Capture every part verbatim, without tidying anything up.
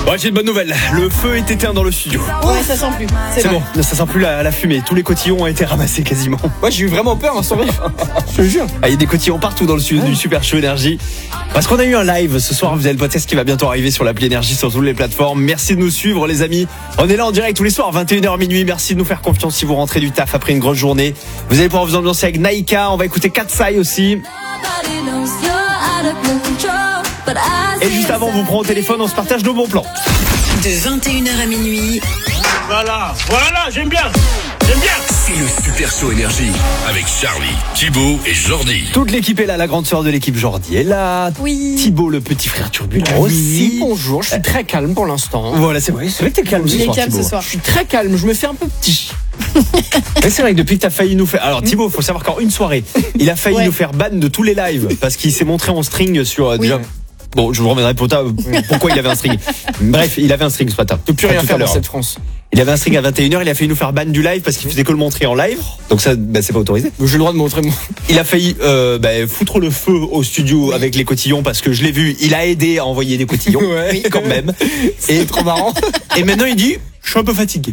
Bon, j'ai une bonne nouvelle. Le feu est éteint dans le studio. Ouais, ça sent plus. C'est, C'est bon. bon, ça sent plus la, la fumée. Tous les cotillons ont été ramassés quasiment. Moi j'ai eu vraiment peur, hein, sans rire. Je te jure. Ah, il y a des cotillons partout dans le studio du Super Show Énergie. Parce qu'on a eu un live ce soir. Vous avez le podcast qui va bientôt arriver sur l'appli Énergie, sur toutes les plateformes. Merci de nous suivre, les amis. On est là en direct tous les soirs, vingt et une heures minuit. Merci de nous faire confiance si vous rentrez du taf après une grosse journée. Vous allez pouvoir vous ambiancer avec Naïka. On va écouter Katsai aussi. Et juste avant, on vous prend au téléphone, on se partage nos bons plans. De vingt et une heures à minuit. Voilà, voilà, j'aime bien, j'aime bien. C'est le Super Show Énergie avec Charlie, Thibaut et Jordi. Toute l'équipe est là, la grande sœur de l'équipe Jordi est là. Oui. Thibaut, le petit frère turbulent Oui, aussi. bonjour, je suis très calme pour l'instant. Voilà, c'est vrai, c'est vrai que t'es calme ce Il est soir, calme Thibaut. ce soir. Je suis très calme, je me fais un peu petit. Et c'est vrai que depuis que t'as failli nous faire... Alors Thibaut, faut savoir qu'en une soirée, il a failli Ouais. nous faire ban de tous les lives parce qu'il s'est montré en string sur... euh, Oui. déjà... Bon, je vous reviendrai pour ta... pourquoi il avait un string. Bref, il avait un string ce matin. Je peux plus Pas rien tout à faire dans l'heure. cette France. Il avait un string à vingt et une heures, il a failli nous faire ban du live parce qu'il faisait que le montrer en live. Donc ça, bah, c'est pas autorisé. J'ai le droit de montrer mon. Il a failli euh, bah, foutre le feu au studio avec les cotillons parce que je l'ai vu, il a aidé à envoyer des cotillons Ouais. quand même. C'est trop marrant. Et maintenant il dit, je suis un peu fatigué.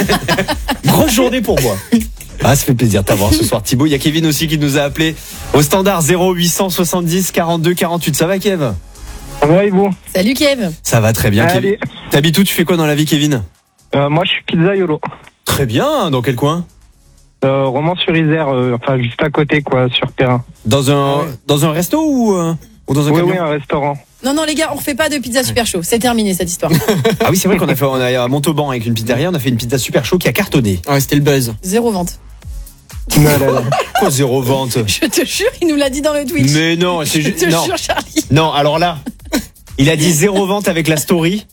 Grosse journée pour moi. Ah, ça fait plaisir de t'avoir ce soir, Thibaut. Il y a Kevin aussi qui nous a appelé au standard zéro huit cent soixante-dix quarante-deux quarante-huit. Ça va, Kev? Ouais, bon. Salut Kev. Ça va très bien, Allez. Kevin. T'habites où? Tu fais quoi dans la vie, Kevin? Euh, moi, je suis pizzaiolo. Très bien. Dans quel coin? Euh, Romans-sur-Isère, euh, enfin juste à côté, quoi, sur terrain. Dans un dans un resto ou, euh, ou dans un Oui, camion? oui, un restaurant. Non, non, les gars, on refait pas de pizza super chaud. C'est terminé cette histoire. Ah oui, c'est vrai qu'on a fait on a à Montauban avec une pizzeria, on a fait une pizza super chaud qui a cartonné. Ouais, c'était le buzz. Zéro vente. Non, là, là. Quoi, zéro vente? Je te jure, il nous l'a dit dans le Twitch. Mais non, c'est Je juste te non. jure, Charlie. Non, alors là, il a dit zéro vente avec la story,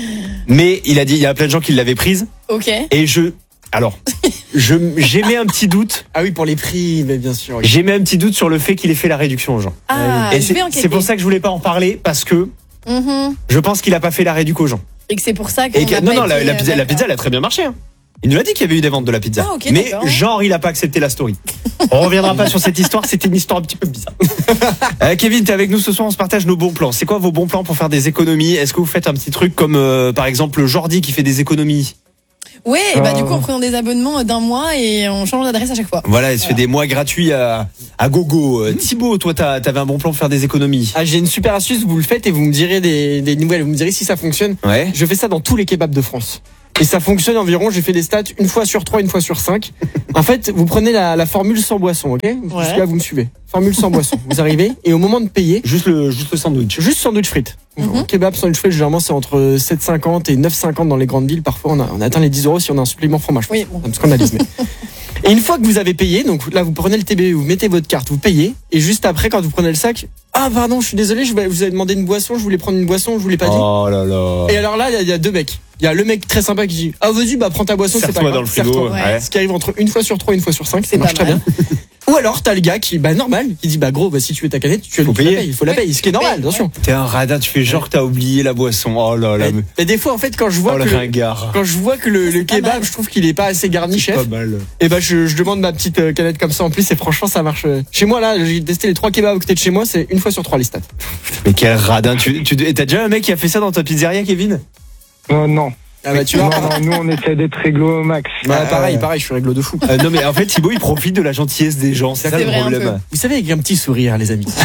mais il a dit il y a plein de gens qui l'avaient prise Ok. et je alors je j'émets un petit doute, Ah oui, pour les prix, mais bien sûr. j'émets un petit doute sur le fait qu'il ait fait la réduction aux gens. Ah, et je c'est vais enquêter. c'est pour ça que je voulais pas en parler parce que Mhm. je pense qu'il a pas fait la réduction aux gens. Et que c'est pour ça qu'on Et que- a non pas non, la, été, la euh, pizza la d'accord. pizza elle a très bien marché. Hein. Il nous a dit qu'il y avait eu des ventes de la pizza. Ah, ok, mais d'accord. genre il a pas accepté la story. On reviendra pas sur cette histoire, c'était une histoire un petit peu bizarre. Euh, Kevin, t'es avec nous ce soir, on se partage nos bons plans. C'est quoi vos bons plans pour faire des économies? Est-ce que vous faites un petit truc comme euh, par exemple Jordi qui fait des économies? Ouais, et bah Euh. du coup, on prend des abonnements d'un mois et on change d'adresse à chaque fois. Voilà, il se fait des mois gratuits à, à gogo. Euh, Thibaut, toi t'as- t'avais un bon plan pour faire des économies. Ah, j'ai une super astuce, vous le faites et vous me direz des, des nouvelles, vous me direz si ça fonctionne. Ouais. Je fais ça dans tous les kebabs de France. Et ça fonctionne environ, j'ai fait des stats une fois sur trois, une fois sur cinq. En fait, vous prenez la, la formule sans boisson, ok? Jusque là, vous me suivez. Formule sans boisson. Vous arrivez et au moment de payer, Juste le juste le sandwich. juste sandwich frites. Mhm. Kebab, sandwich frites, généralement c'est entre sept cinquante et neuf cinquante dans les grandes villes. Parfois on a, on a atteint les dix euros si on a un supplément fromage. Oui, bon. Un scandalise, mais. Et une fois que vous avez payé, donc là vous prenez le T B, vous mettez votre carte, vous payez, et juste après quand vous prenez le sac, ah pardon, je suis désolé, je vous avez demandé une boisson, je voulais prendre une boisson, je vous l'ai pas dit. Oh là là. Et alors là, il y a- il y, a deux mecs. Il y a le mec très sympa qui dit ah vas-y bah prends ta boisson, c'est pas Serre-toi grave. dans le frigo. Serre-toi. Ouais. Ce qui arrive entre une fois sur trois, une fois sur cinq, ça C'est marche pas très mal. bien. Ou alors t'as le gars qui bah normal, qui dit bah gros bah si tu veux ta canette, tu, Faut tu la payer. payes, il faut la Ouais, payer, ce qui est faut normal, payer, attention. T'es un radin, tu fais genre que t'as oublié la boisson. Oh là là. Mais, mais des fois en fait quand je vois Oh le que le- ringard. quand je vois que le, C'est le pas kebab, mal. je trouve qu'il est pas assez garni, chef. Pas mal. Et bah je, je demande ma petite euh, canette comme ça en plus et franchement ça marche. euh. Chez moi là, j'ai testé les trois kebabs à côté de chez moi, c'est une fois sur trois les stats. Mais quel radin. Tu, tu, et t'as déjà un mec qui a fait ça dans ta pizzeria, Kevin? Euh, non. Ah bah tu Non, vois. non, nous, on essaie d'être réglo au max. Bah, Ah, pareil, ouais. pareil, je suis réglo de fou. Euh, non mais en fait Thibaut il profite de la gentillesse des gens, c'est ça C'est le vrai, un problème. Vous savez avec un petit sourire les amis.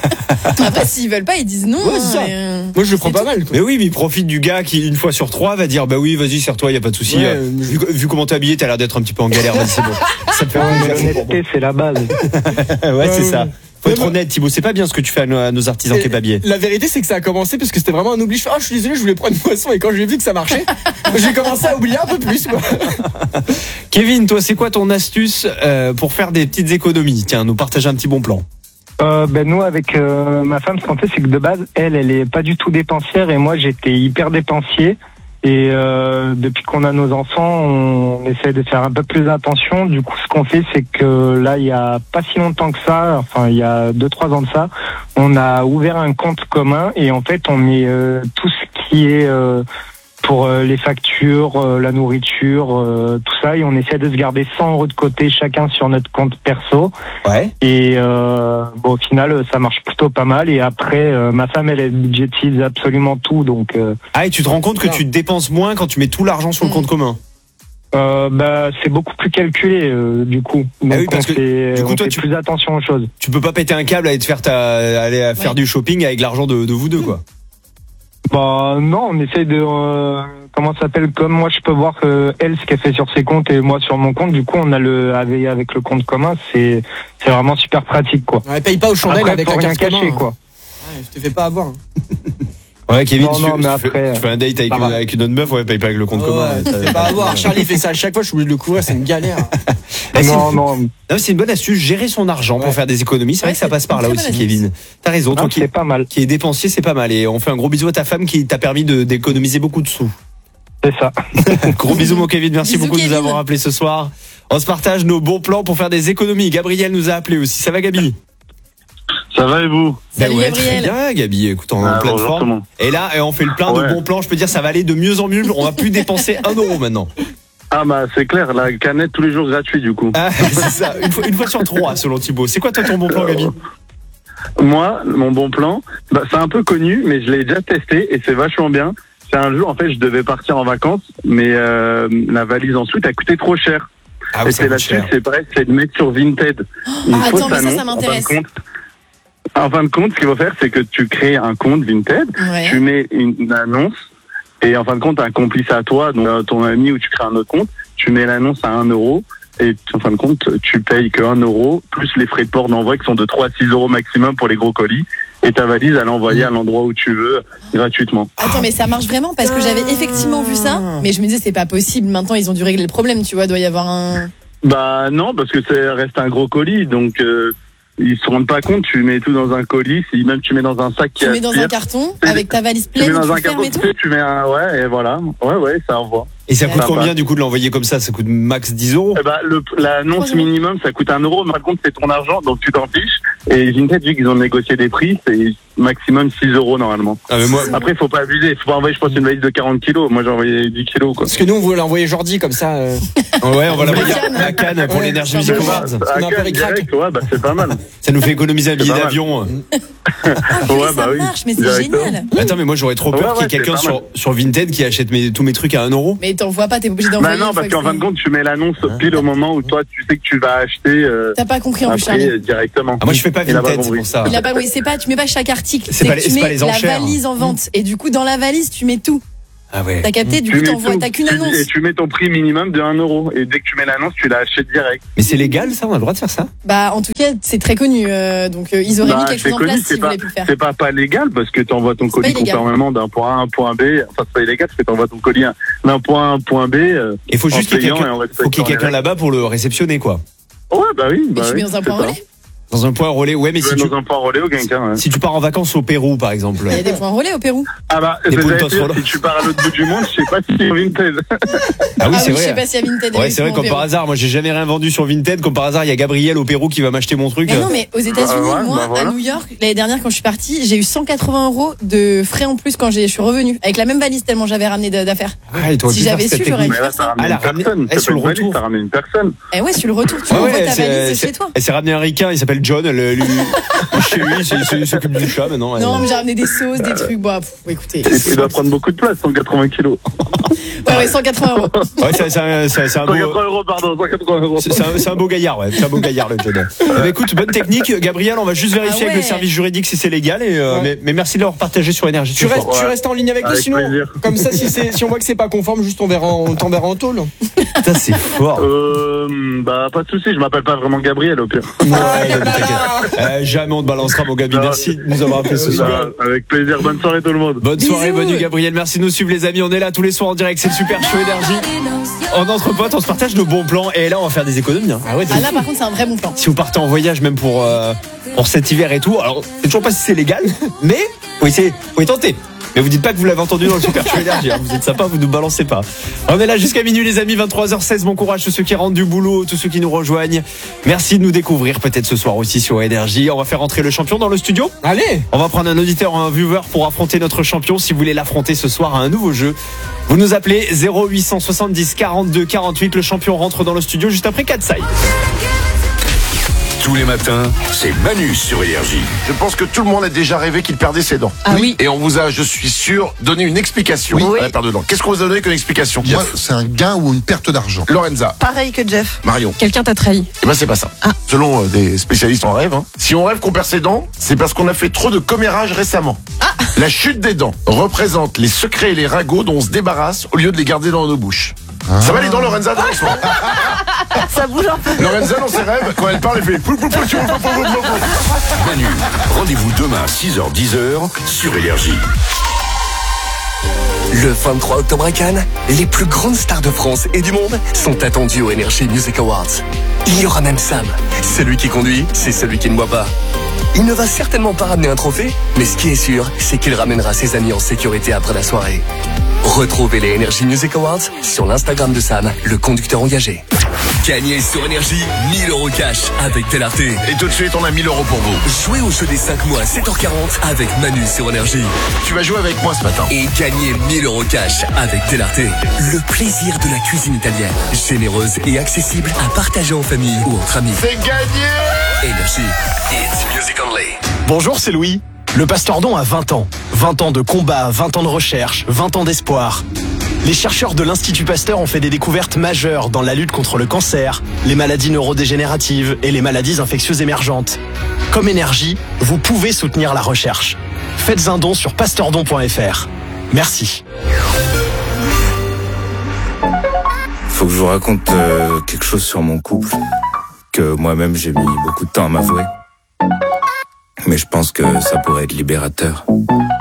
Après, s'ils veulent pas, ils disent non. Ouais, c'est ça. hein, et, euh, Moi je le prends c'est pas tout. mal. Quoi. Mais oui, mais il profite du gars qui une fois sur trois va dire bah oui vas-y serre-toi, y a pas de souci. Ouais, Euh, mais je- vu, vu comment t'es habillé, t'as l'air d'être un petit peu en galère, vas-y c'est bon. Ça te fait Ouais, un mais plaisir, c'est pour l'honnêteté, c'est la base. moi. Ouais c'est ça. Faut être Ouais, honnête Thibaut, c'est pas bien ce que tu fais à nos, à nos artisans Et kebabiers. La vérité c'est que ça a commencé parce que c'était vraiment un oubli. Je fais ah je suis désolé, je voulais prendre une boisson et quand j'ai vu que ça marchait, j'ai commencé à oublier un peu plus quoi. Kevin, toi c'est quoi ton astuce euh, pour faire des petites économies? Tiens, nous partager un petit bon plan. Euh, ben nous avec euh, ma femme, ce qu'on fait, c'est que de base, elle, elle est pas du tout dépensière et moi, j'étais hyper dépensier. Et euh, depuis qu'on a nos enfants, on essaie de faire un peu plus attention. Du coup, ce qu'on fait, c'est que là, il y a pas si longtemps que ça, enfin il y a deux trois ans de ça, on a ouvert un compte commun et en fait, on met euh, tout ce qui est euh, pour euh, les factures, euh, la nourriture, euh, tout ça. Et on essaie de se garder cent euros de côté chacun sur notre compte perso. Ouais. Et euh, bon, au final, ça marche plutôt pas mal. Et après, euh, ma femme, elle, elle budgétise absolument tout. Donc, euh, Ah, et tu te rends compte que tu dépenses moins quand tu mets tout l'argent sur le Mm. compte commun. euh, bah, c'est beaucoup plus calculé, euh, du coup. Donc, Ah oui, parce on que, fait, du coup, on toi, fait tu- plus attention aux choses. Tu peux pas péter un câble et te faire ta, aller à faire Ouais. du shopping avec l'argent de, de vous deux, quoi. Bah non, on essaye de euh, comment ça s'appelle, comme moi je peux voir que elle ce qu'elle fait sur ses comptes et moi sur mon compte, du coup on a le avec, avec le compte commun, c'est c'est vraiment super pratique quoi. Ouais, paye pas aux chandelles Après, avec faut la rien carte cacher commun. quoi. Ouais, je te fais pas avoir. hein. Ouais, Kevin, Non, tu, non, tu mais fais, après, tu fais un date avec, ça une, va. avec une autre meuf, ouais, paye pas avec le compte commun. Ouais, je te fais pas avoir. Charlie fait ça à chaque fois, je suis obligé de le couvrir, c'est une galère. Eh, c'est Non une- non, Non, c'est une bonne astuce, gérer son argent pour Ouais. faire des économies. C'est Ouais, vrai que ça c'est passe par une là très aussi, bonne Kevin. T'as raison, toi non, qui, c'est pas mal, qui est dépensier, c'est pas mal. Et on fait un gros bisou à ta femme qui t'a permis de, d'économiser beaucoup de sous. c'est ça. Gros bisous, mon Kevin. Merci Bisous, beaucoup de nous Kevin. avoir appelés ce soir. On se partage nos bons plans pour faire des économies. Gabriel nous a appelés aussi. Ça va, Gabi? Ça va et vous? Salut, Ben ouais, Gabriel. Très bien, Gabi. Écoute, on est en Ah, pleine bonjour tout le forme. monde. Et là, on fait le plein Ouais. de bons plans. Je peux dire, ça va aller de mieux en mieux. On va plus dépenser un euro maintenant. Ah bah c'est clair, la canette tous les jours gratuit du coup. Ah, c'est ça. Une fois, une fois sur trois, selon Thibaut. C'est quoi, toi, ton bon plan, Gabi? Moi, mon bon plan, bah, c'est un peu connu, mais je l'ai déjà testé et c'est vachement bien. C'est un jour, en fait, je devais partir en vacances, mais euh, la valise ensuite a coûté trop cher. Ah et oui, ça c'est coûte là-dessus, cher. c'est pareil, c'est de mettre sur Vinted. Une Ah, fausse attends, mais ça, ça annonce. En fin m'intéresse. de compte, en fin de compte, ce qu'il faut faire, c'est que tu crées un compte Vinted, Ouais. tu mets une, une annonce, et en fin de compte, un complice à toi, donc euh, ton ami, ou tu crées un autre compte, tu mets l'annonce à un euro, et en fin de compte, tu payes que un euro, plus les frais de port d'envoi qui sont de trois à six euros maximum pour les gros colis, et ta valise à l'envoyer à l'endroit où tu veux, gratuitement. Attends, mais ça marche vraiment parce que j'avais effectivement vu ça, mais je me disais c'est pas possible. Maintenant ils ont dû régler le problème, tu vois, doit y avoir un. Bah non, parce que ça reste un gros colis, donc euh, ils se rendent pas compte, tu mets tout dans un colis, si même tu mets dans un sac qui Tu mets dans aspire, un carton Tu- avec ta valise tu mets pleine, dans tu un fermes carton, et tu tout. sais, tu mets un, ouais, et voilà, ouais, ouais, ça envoie. Et ça coûte Ça combien, passe. du coup, de l'envoyer comme ça? Ça coûte max dix euros? Eh ben, le, l'annonce Trois euros. minimum, ça coûte un euro, mais par contre, c'est ton argent, donc tu t'en fiches. Et Vinted, vu qu'ils ont négocié des prix, c'est maximum six euros normalement. Ah, mais moi, Après, faut pas abuser, faut pas envoyer, je pense, une valise de quarante kilos. Moi, j'ai envoyé dix kilos, quoi. Parce que nous, on voulait envoyer Jordi comme ça. euh, ouais, on va l'envoyer La canne. à la canne pour Ouais, l'énergie ça Music me va. Awards. Parce qu'on a un peu Ah, ric-rac. direct, ouais, bah, c'est pas mal. Ça nous fait économiser un billet pas mal. d'avion. Ah, purée, Ouais, ça bah oui, marche, mais c'est directement. génial. Attends, mais moi j'aurais trop peur Ouais, qu'il y ait ouais, quelqu'un c'est pas sur, sur Vinted qui achète mes, tous mes trucs à un euro. Mais t'envoies pas, t'es obligé d'envoyer. Bah non, une parce fois qu'en que fin de c'est- compte, tu mets l'annonce pile au moment où toi, tu sais que tu vas acheter euh, T'as pas compris en plus, après Charlie. euh, directement. Ah, moi je fais pas Il a pas Vinted, c'est compris. pour ça. Il a pas, oui, c'est pas, tu mets pas chaque article. C'est pas que les- tu c'est mets pas les la enchères. valise en vente. Et du coup, dans la valise, tu mets tout. Ah ouais. T'as capté, du Tu coup, mets t'envoies, tout. t'as qu'une Tu- annonce. Et tu mets ton prix minimum de un euro. Et dès que tu mets l'annonce, tu l'achètes direct. Mais c'est légal ça? On a le droit de faire ça? Bah, en tout cas, c'est très connu. euh, donc, euh, ils auraient Bah, mis quelque c'est chose en connu, place c'est s'ils pas- voulaient plus le faire. C'est pas pas légal parce que tu envoies ton C'est colis pas illégal. conformément d'un point A à un point B. Enfin, c'est pas illégal parce que tu envoies ton colis d'un point A à un point B. euh, Il faut en juste qu'il y ait payant quelqu'un, et en faut respectant qu'il y ait les quelqu'un règles. là-bas pour le réceptionner quoi. Ouais, bah oui. Mais Bah tu oui, mets dans un c'est point ça. relais. Dans un point relais. Ouais, mais Tu si mets tu, dans un point relais ou quelqu'un. Ouais. si tu pars en vacances au Pérou par exemple. Il y a des points relais au Pérou. Ah bah, Des c'est puntos j'allais dire, relais. si tu pars à l'autre bout du monde, je sais pas si c'est Vinted. Ah oui, c'est je sais vrai. pas s'il y a Vinted. Ouais, c'est vrai, effectivement, comme au par Pérou. hasard, moi j'ai jamais rien vendu sur Vinted, comme par hasard, il y a Gabriel au Pérou qui va m'acheter mon truc. Mais non, mais aux États-Unis, Bah, ouais, moi, bah, voilà. à New York, l'année dernière, quand je suis partie, j'ai eu cent quatre-vingts euros de frais en plus quand j'ai- je suis revenue. Avec la même valise, tellement j'avais ramené de- d'affaires. Ah, et t'aurais Si pu faire j'avais cette su, j'aurais technique. Mais là, t'as ramené Ah, la une personne. ramener- eh, C'est sur pas le une valise, retour. t'as ramené une personne. Et ouais, sur le retour, tu Ah envoies ouais, ta c'est- valise c'est- chez toi. Elle s'est ramené un ricain, il s'appelle John, le- lui, chez lui, c'est- c'est- il s'occupe du chat maintenant. Non, elle- mais j'ai ramené des sauces, des trucs. Bon, pff, écoutez. Et tu dois prendre beaucoup de place, cent quatre-vingts kilos. Ouais, ouais, cent quatre-vingts euros. Ouais, c'est c'est un, c'est- c'est un cent beau. quatre-vingts euros, pardon, cent quatre-vingts euros. C'est c'est un, c'est un beau gaillard, ouais. C'est un beau gaillard, le John. Eh ben, écoute, bonne technique. Gabriel, on va juste vérifier Ah ouais. avec le service juridique si c'est légal. Et, euh, Ouais. mais, mais merci de l'avoir partagé sur Énergie. Tu ce restes, soir. tu Ouais. restes en ligne avec nous, Avec sinon, plaisir. comme ça, si, c'est- si on voit que c'est pas conforme, juste on verra, on t'enverra en tôle. Putain, c'est fort. Euh, bah, pas de soucis, je m'appelle pas vraiment Gabriel, au pire. Ouais, non, mais t'inquiète. Euh, jamais on te balancera, mon Gabi. Non. Merci de nous avoir appelé ce soir. Bah, avec plaisir, bonne soirée tout le monde. Bonne soirée, Bisous. bonne nuit, Gabriel. Merci de nous suivre, les amis. On est là tous les soirs en direct. C'est le Super Show Énergie. En entre potes, on se partage nos bons plans. Et là, on va faire des économies. hein. Ah ouais, Ah là, par contre, c'est un vrai bon plan. Si vous partez en voyage, même pour, euh, pour cet hiver et tout, alors c'est toujours pas si c'est légal, mais faut essayer, faut y tenter. Mais vous dites pas que vous l'avez entendu dans le Super Show Énergie, hein. Vous êtes sympa, vous nous balancez pas. On est là jusqu'à minuit les amis, vingt-trois heures seize. Bon courage tous ceux qui rentrent du boulot, tous ceux qui nous rejoignent. Merci de nous découvrir peut-être ce soir aussi sur Énergie. On va faire entrer le champion dans le studio. Allez. On va prendre un auditeur ou un viewer pour affronter notre champion. Si vous voulez l'affronter ce soir à un nouveau jeu, vous nous appelez zéro huit cent soixante-dix quarante-deux quarante-huit. Le champion rentre dans le studio juste après Katsai. Tous les matins, c'est Manu sur Énergie. Je pense que tout le monde a déjà rêvé qu'il perdait ses dents. Ah oui. Et on vous a, je suis sûr, donné une explication Oui. à la perte de dents. Qu'est-ce qu'on vous a donné comme explication? Moi, c'est un gain ou une perte d'argent. Lorenza, Pareil que Jeff. Marion. Quelqu'un t'a trahi. Eh ben c'est pas ça. Ah. Selon euh, des spécialistes en rêve, hein, si on rêve qu'on perd ses dents, c'est parce qu'on a fait trop de commérage récemment. Ah. La chute des dents représente les secrets et les ragots dont on se débarrasse au lieu de les garder dans nos bouches. Ah. Ça va les dents, Lorenza, dans ce moment. Ça bouge un peu. Lorenza, dans ses rêves, quand elle parle, elle fait... Manu, rendez-vous demain à six heures dix sur Énergie. Le vingt-trois octobre à Cannes, les plus grandes stars de France et du monde sont attendues au Energy Music Awards. Il y aura même Sam. Celui qui conduit, c'est celui qui ne boit pas. Il ne va certainement pas ramener un trophée, mais ce qui est sûr, c'est qu'il ramènera ses amis en sécurité après la soirée. Retrouvez les Energy Music Awards sur l'Instagram de Sam, le conducteur engagé. Gagnez sur Énergie mille euros cash avec Delarte. Et tout de suite, on a mille euros pour vous. Jouez au jeu des cinq mois à sept heures quarante avec Manu sur Énergie. Tu vas jouer avec moi ce matin. Et gagnez mille euros cash avec Delarte. Le plaisir de la cuisine italienne. Généreuse et accessible à partager en famille ou entre amis. C'est gagné! Énergie. It's music only. Bonjour, c'est Louis. Le Pasteur Don a vingt ans. vingt ans de combat, vingt ans de recherche, vingt ans d'espoir. Les chercheurs de l'Institut Pasteur ont fait des découvertes majeures dans la lutte contre le cancer, les maladies neurodégénératives et les maladies infectieuses émergentes. Comme Énergie, vous pouvez soutenir la recherche. Faites un don sur pasteurdon point f r. Merci. Faut que je vous raconte euh, quelque chose sur mon couple, que moi-même j'ai mis beaucoup de temps à m'avouer. Mais je pense que ça pourrait être libérateur.